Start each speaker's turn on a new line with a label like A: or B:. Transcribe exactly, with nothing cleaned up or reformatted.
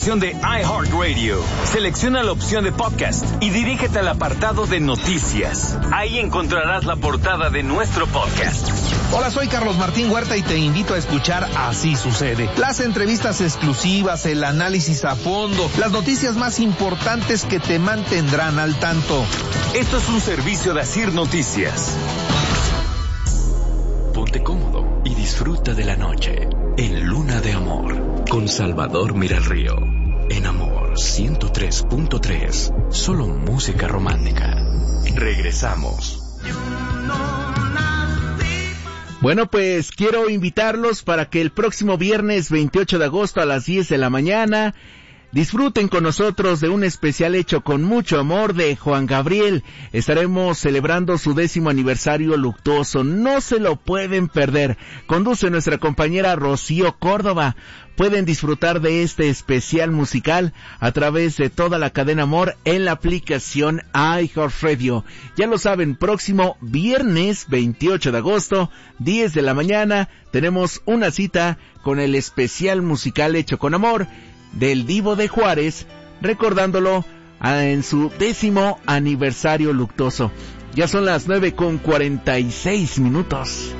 A: aplicación de iHeartRadio. Selecciona la opción de podcast y dirígete al apartado de noticias. Ahí encontrarás la portada de nuestro podcast.
B: Hola, soy Carlos Martín Huerta y te invito a escuchar Así Sucede. Las entrevistas exclusivas, el análisis a fondo, las noticias más importantes que te mantendrán al tanto.
A: Esto es un servicio de Asir Noticias.
C: Ponte cómodo y disfruta de la noche en Luna de Amor con Salvador Miralrío. En Amor ciento tres punto tres, solo música romántica. Regresamos.
D: Bueno, pues quiero invitarlos para que el próximo viernes veintiocho de agosto a las diez de la mañana disfruten con nosotros de un especial hecho con mucho amor de Juan Gabriel. Estaremos celebrando su décimo aniversario luctuoso. No se lo pueden perder. Conduce nuestra compañera Rocío Córdoba. Pueden disfrutar de este especial musical a través de toda la cadena Amor en la aplicación iHeartRadio. Ya lo saben, próximo viernes veintiocho de agosto, diez de la mañana, tenemos una cita con el especial musical hecho con amor del Divo de Juárez, recordándolo en su décimo aniversario luctuoso. Ya son las nueve con cuarenta y seis minutos.